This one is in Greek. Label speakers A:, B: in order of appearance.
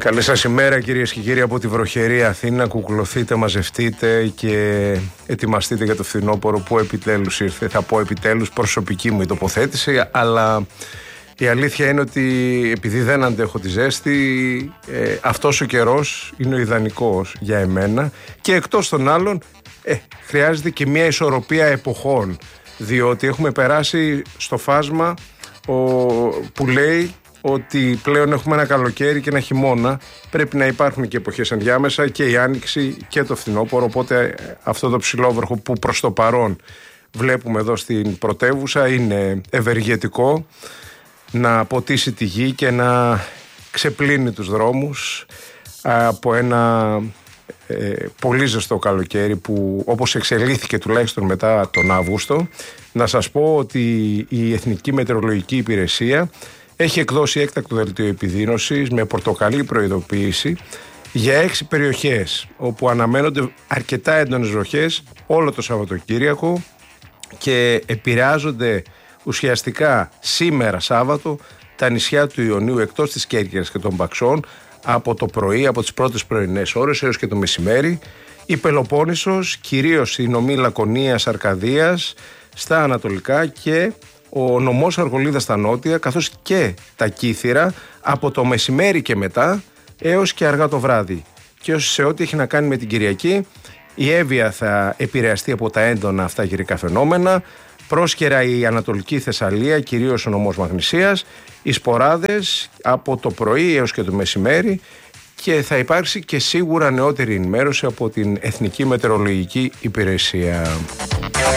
A: Καλή σας ημέρα κυρίες και κύριοι από τη βροχερή Αθήνα. Κουκλωθείτε, μαζευτείτε και ετοιμαστείτε για το φθινόπωρο που επιτέλους ήρθε. Θα πω επιτέλους, προσωπική μου η τοποθέτηση, αλλά η αλήθεια είναι ότι επειδή δεν αντέχω τη ζέστη, αυτός ο καιρός είναι ο ιδανικός για εμένα και εκτός των άλλων χρειάζεται και μια ισορροπία εποχών, διότι έχουμε περάσει στο φάσμα που λέει ότι πλέον έχουμε ένα καλοκαίρι και ένα χειμώνα. Πρέπει να υπάρχουν και εποχές ενδιάμεσα, και η άνοιξη και το φθινόπωρο. Οπότε αυτό το ψηλόβροχο που προς το παρόν βλέπουμε εδώ στην πρωτεύουσα είναι ευεργετικό να ποτίσει τη γη και να ξεπλύνει τους δρόμους από ένα πολύ ζεστό καλοκαίρι που όπως εξελίχθηκε τουλάχιστον μετά τον Αύγουστο. Να σας πω ότι η Εθνική Μετεωρολογική Υπηρεσία έχει εκδώσει έκτακτο δελτίο επιδείνωσης με πορτοκαλί προειδοποίηση για 6 περιοχές όπου αναμένονται αρκετά έντονες βροχές όλο το Σαββατοκύριακο και επηρεάζονται ουσιαστικά σήμερα Σάββατο τα νησιά του Ιωνίου εκτός της Κέρκυρας και των Παξών από το πρωί, από τις πρώτες πρωινές ώρες έως και το μεσημέρι. Η Πελοπόννησος, κυρίως η νομή Λακωνίας Αρκαδίας στα ανατολικά και ο νομός Αργολίδας στα νότια, καθώς και τα Κύθυρα από το μεσημέρι και μετά έως και αργά το βράδυ. Και σε ό,τι έχει να κάνει με την Κυριακή, η Εύβοια θα επηρεαστεί από τα έντονα αυτά καιρικά φαινόμενα, πρόσκαιρα η Ανατολική Θεσσαλία, κυρίως ο νομός Μαγνησίας, οι σποράδες από το πρωί έως και το μεσημέρι, και θα υπάρξει και σίγουρα νεότερη ενημέρωση από την Εθνική Μετεωρολογική Υπηρεσία.